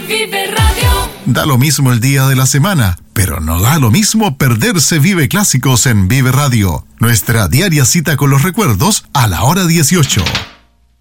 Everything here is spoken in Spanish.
Vive Radio. Da lo mismo el día de la semana, pero no da lo mismo perderse Vive Clásicos en Vive Radio. Nuestra diaria cita con los recuerdos a la hora 18.